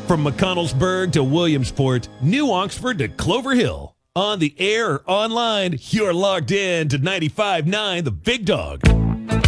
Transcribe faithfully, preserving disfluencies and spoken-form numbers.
From McConnellsburg to Williamsport, New Oxford to Clover Hill. On the air or online, you're logged in to ninety-five point nine The Big Dog.